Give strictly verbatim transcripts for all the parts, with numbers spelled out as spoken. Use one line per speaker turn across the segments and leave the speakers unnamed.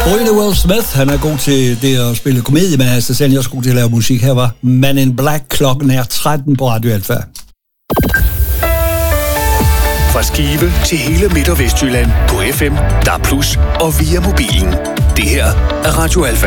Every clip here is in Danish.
Brøgne Will Smith, han er god til det at spille komedie, men han er selv også god til at lave musik. Her var Man in Black, klokken er tretten på Radio Alfa.
Fra Skive til hele Midt- og Vestjylland på F M, D A B plus og via mobilen. Det her er Radio Alfa.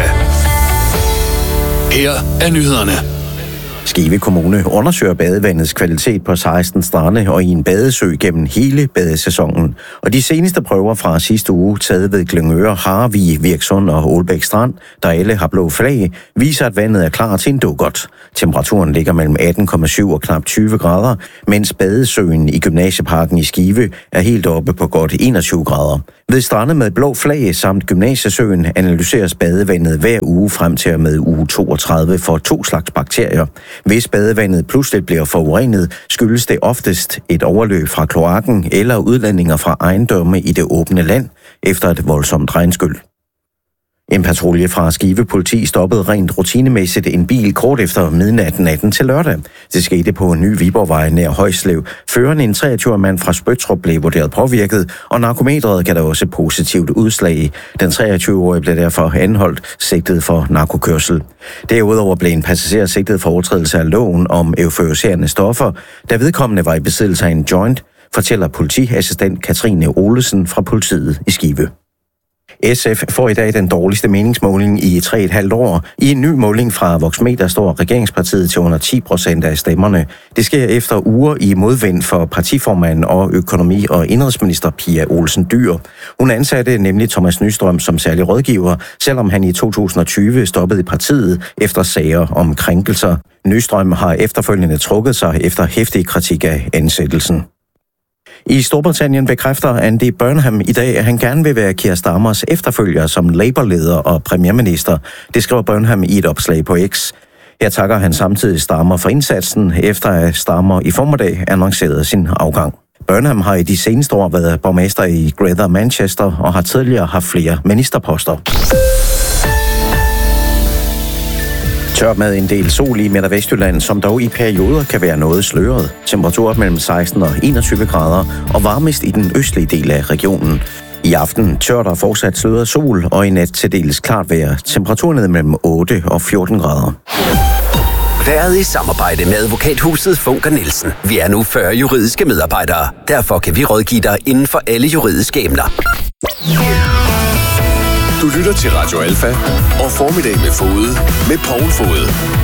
Her er nyhederne.
Skive Kommune undersøger badevandets kvalitet på seksten strande og i en badesø gennem hele badesæsonen. Og de seneste prøver fra sidste uge, taget ved Glyngøre, Harvig, Virksund og Ålbæk Strand, der alle har blå flag, viser, at vandet er klar til en dukkert. Temperaturen ligger mellem atten komma syv og knap tyve grader, mens badesøen i Gymnasieparken i Skive er helt oppe på godt enogtyve grader. Ved strande med blå flag samt Gymnasiesøen analyseres badevandet hver uge frem til og med uge toogtredive for to slags bakterier. Hvis badevandet pludselig bliver forurenet, skyldes det oftest et overløb fra kloakken eller udlandinger fra ejendomme i det åbne land efter et voldsomt regnskyld. En patrulje fra Skive Politi stoppede rent rutinemæssigt en bil kort efter midnat natten til lørdag. Det skete på Ny Viborgvej nær Højslev. Føreren, en treogtyve-årig mand fra Spøttrup, blev vurderet påvirket, og narkometret gav der også positivt udslag. Den treogtyve-årige blev derfor anholdt, sigtet for narkokørsel. Derudover blev en passager sigtet for overtrædelse af loven om euforiserende stoffer, da vedkommende var i besiddelse af en joint, fortæller politiassistent Katrine Olesen fra politiet i Skive. S F får i dag den dårligste meningsmåling i tre et halvt år. I en ny måling fra Voxmeter står regeringspartiet til under ti procent af stemmerne. Det sker efter uger i modvind for partiformand og økonomi- og indenrigsminister Pia Olsen Dyhr. Hun ansatte nemlig Thomas Nystrøm som særlig rådgiver, selvom han i to tusind og tyve stoppede partiet efter sager om krænkelser. Nystrøm har efterfølgende trukket sig efter heftig kritik af ansættelsen. I Storbritannien bekræfter Andy Burnham i dag, at han gerne vil være Keir Starmers efterfølger som Labour-leder og premierminister. Det skriver Burnham i et opslag på X. Her takker han samtidig Starmer for indsatsen, efter at Starmer i formiddag annoncerede sin afgang. Burnham har i de seneste år været borgmester i Greater Manchester og har tidligere haft flere ministerposter. Tørt med en del sol i Midt- og Vestjylland, som dog i perioder kan være noget sløret. Temperatur mellem seksten og enogtyve grader, og varmest i den østlige del af regionen. I aften tørt og fortsat sløret sol, og i nat til dels klart vejr. Temperaturen mellem otte og fjorten grader.
Været i samarbejde med advokathuset Funker Nielsen. Vi er nu fyrre juridiske medarbejdere. Derfor kan vi rådgive dig inden for alle juridiske emner.
Du lytter til Radio Alfa og Formiddag med Fode med Poul Fode.